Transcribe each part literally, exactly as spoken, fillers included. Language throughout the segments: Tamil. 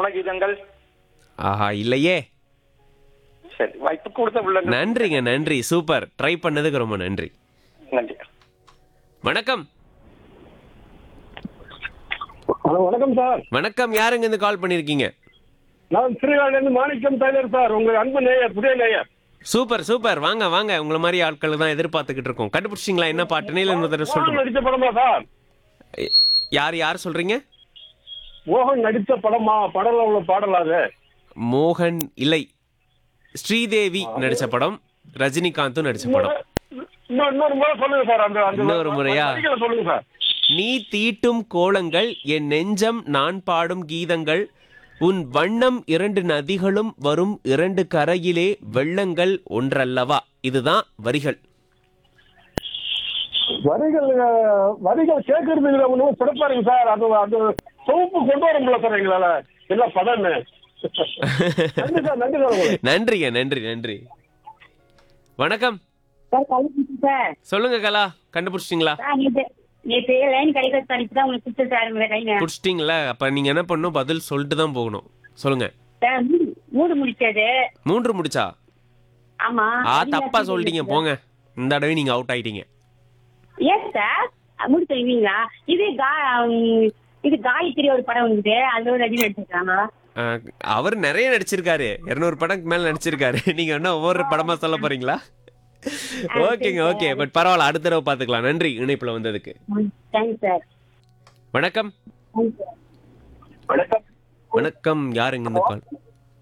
திரைப்பட கீதங்கள். ஆஹா இல்லையே. சரி, வாய்ப்பு கொடுத்த உள்ளங்கள். நன்றிங்க, நன்றி. சூப்பர். ட்ரை பண்ணதுக்கு ரொம்ப நன்றி. நன்றி. வணக்கம். ஹலோ, வணக்கம் சார். வணக்கம். யாருங்க இருந்து கால் பண்ணிருக்கீங்க? நான் திருவாரூர்லேருந்து மாணிக்கம் டெய்லர் சார், உங்க அன்பு நேயர், புதிய நேயர். Super super. வாங்க வாங்க. உங்களை மாதிரி ஆட்கள் தான் எதிர்பார்த்துக்கிட்டு இருக்கோம். கண்டுபிடிச்சிங்களா என்ன பாட்டுன்னு? இல்ல இன்னொரு தடவை மோகன் சொல்லட்டுமா? நடித்த படமா சார்? யார் யார் சொல்றீங்க? மோகன் நடித்த படமா? படம்ல உள்ள பாடலா அது? மோகன் இல்லை, ஸ்ரீதேவி நடிச்ச படம், ரஜினிகாந்தும் நடிச்ச படம். இன்னொரு இன்னொரு முறை சொல்லுங்க சார். அந்த அந்த இன்னொரு முறையா? வரிகளை சொல்லுங்க சார். நீ தீட்டும் கோலங்கள், என் நெஞ்சம் நான் பாடும் கீதங்கள், உன் வண்ணம் இரண்டு நதிகளும் வரும் இரண்டு கரையிலே வெள்ளங்கள் ஒன்றல்லவா. இதுதான் வரிகள். வரிகள் அஹ், வரிகள் கேட்கறது ஒன்றும் சிறப்பா இருக்கு சார். அது அந்த தொகுப்பு கொண்டு வர முடியல சார் எங்களால. எல்லாம் படம்னு. நன்றி சார், நன்றி சார் உங்களுக்கு. நன்றிங்க, நன்றி நன்றி. வணக்கம். சார் கழிச்சு சார். சொல்லுங்க கலா, கண்டுபிடிச்சிட்டீங்களா? சார் நேற்று நேற்று லைன் கிடைக்கிறது பண்ணிட்டு தான் உங்களுக்கு கொடுத்து சார் உங்க லைனை. பிடிச்சிட்டீங்களா? அப்ப நீங்க என்ன பண்ணணும்? பதில் சொல்லிட்டு தான் போகணும். சொல்லுங்க. சார் மூடு மூடு முடிச்சது. மூன்று முடிச்சா? ஆமா. ஆ, தப்பா சொல்லிட்டீங்க போங்க. இந்த தடவை நீங்க அவுட் ஆயிட்டீங்க. ஏன் சார் மூடு சொல்லுவீங்களா? இது கா உம், இது காயத்ரி ஒரு படம் வந்துட்டு அதுல ஒரு ரஜினி எடுத்துருக்காங்க. அஹ், அவர் நிறைய நடிச்சிருக்காரு. இருநூறு படத்துக்கு மேல நடிச்சிருக்காரு. நீங்க என்ன ஒவ்வொரு படமா சொல்ல போறீங்களா? ஓகேங்க, ஓகே. பட் பரவாயில்ல, அடுத்த தடவை பாத்துக்கலாம். நன்றி இணைப்புல வந்ததுக்கு. Thanks sir. வணக்கம். வணக்கம். வணக்கம். யாருங்க இந்த கால்?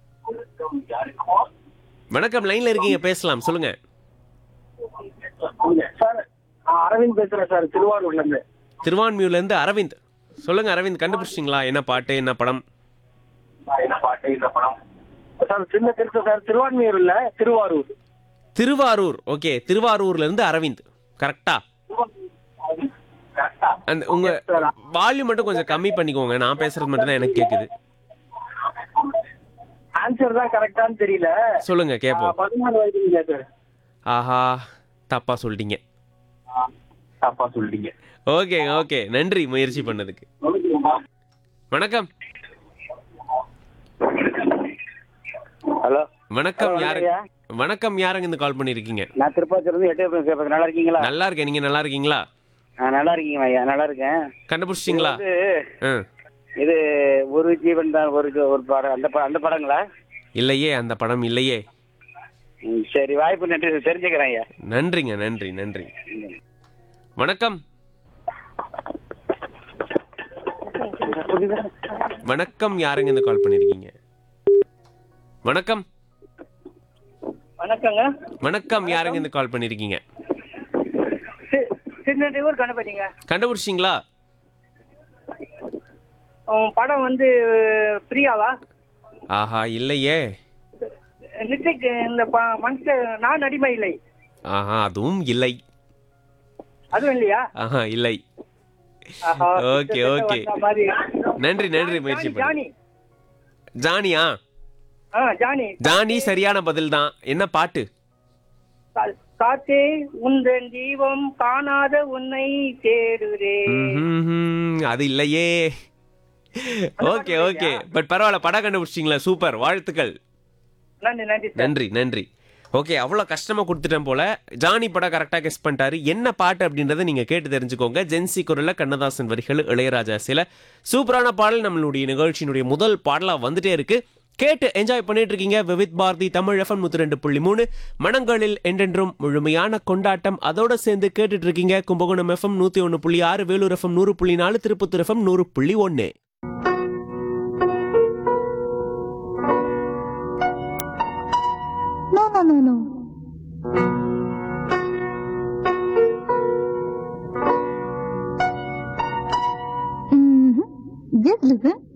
வணக்கம், லைன்ல இருக்கீங்க, பேசலாம். சொல்லுங்க. சார், நான் அரவிந்த் பேசுறேன் சார், திருவாரூர்ல இருந்து. திருவான்மியூர்ல இருந்து அரவிந்த். சொல்லுங்க அரவிந்த், கண்டுபிடிச்சிங்களா? என்ன பாட்டு, என்ன படம்? என்ன பாட்டு, என்ன படம்? சார் சின்ன திருத்த சார், திருவான்மியூர் இல்ல, திருவாரூர். திருவாரூர். ஓகே, திருவாரூர்ல இருந்து அரவிந்த். கரெக்டா? அந்த உங்க வால்யூம் மட்டும் கொஞ்சம் கம்மி பண்ணிக்கோங்க. நான் பேசுறது மட்டும் தான் எனக்கு கேக்குது. ஆன்சர் தான் கரெக்டான்னு தெரியல. சொல்லுங்க கேப்போம். பதினாலு வயது சார். ஆஹா, தப்பா சொல்லிட்டீங்க. தப்பா சொல்லிட்டீங்க. ஓகே ஓகே, நன்றி முயற்சி பண்ணதுக்கு. வணக்கம். ஹலோ, வணக்கம். யாரு? வணக்கம். யாருங்க இந்த கால் பண்ணிருக்கீங்க? நான் திருப்பாச்சூர்ல இருந்து எட்டே பேசுறேன். நல்லா இருக்கீங்களா? நல்லா இருக்கேன். நீங்க நல்லா இருக்கீங்களா? நல்லா இருக்கீங்க ஐயா, நல்லா இருக்கேன். கண்டுபிடிச்சிட்டீங்களா? ஆ. இது ஒரு ஜீவன் தான், ஒரு ஒரு படம், அந்த படம் அந்த படங்களா? இல்லையே, அந்த படம் இல்லையே. ம், சரி, வாய்ப்பு நன்றி, தெரிஞ்சுக்கிறேன் ஐயா. நன்றிங்க, நன்றி நன்றி. வணக்கம். வணக்கம். யாருங்க இந்த கால் பண்ணிருக்கீங்க? வணக்கம். வணக்கங்க. வணக்கம். யாருங்க இந்த கால் பண்ணிருக்கீங்க? திருநெல்வேலூர் கணபதிங்க. கண்டுபிடிச்சிங்களா? படம் வந்து பிரியாவா? ஆஹா இல்லையே. நித்திக் இந்த மனுஷ நான் அடிமை இல்லை. ஆஹா, அதுவும் இல்லை. அதுவும் இல்லையா? ஆஹா இல்லை. ஓகே ஓகே, நன்றி நன்றி முயற்சி பண்ணி. ஜானியா? ஜானி. ஜானி சரியான பதில் தான். என்ன பாட்டு? காத்தே உந்தன் தீபம் காணாத உன்னை தேடுறே. அது இல்லையே. ஓகே ஓகே, பட் பரவாயில்ல, படம் கண்டுபிடிச்சிங்களா? சூப்பர், வாழ்த்துக்கள். நன்றி நன்றி நன்றி நன்றி. ஓகே, அவ்வளோ கஷ்டமா கொடுத்துட்டேன் போல. ஜானி படம் கரெக்டாக கெஸ் பண்ணிட்டாரு. என்ன பாட்டு அப்படின்றத நீங்க கேட்டு தெரிஞ்சுக்கோங்க. ஜென்சி குரல்ல, கண்ணதாசன் வரிகள், இளையராஜா சில சூப்பரான பாடல் நம்மளுடைய நிகழ்ச்சியினுடைய முதல் பாடலா வந்துட்டே இருக்கு. கேட்டு என்ஜாய் பண்ணிட்டு இருக்கீங்க விவித் பாரதி தமிழ் எஃப்எம் நூத்தி ரெண்டு புள்ளி மூணு. மனங்களில் என்றென்றும் முழுமையான கொண்டாட்டம். அதோட சேர்ந்து கேட்டுட்டு இருக்கீங்க கும்பகோணம் எஃப்எம் நூத்தி ஒன்னு புள்ளி ஆறு, வேலூர் எஃப்எம் நூறு புள்ளி நாலு, திருப்பத்தூர் எஃப்எம் நூறு புள்ளி ஒன்னு. No, no, no, no. Mm-hmm. Just listen.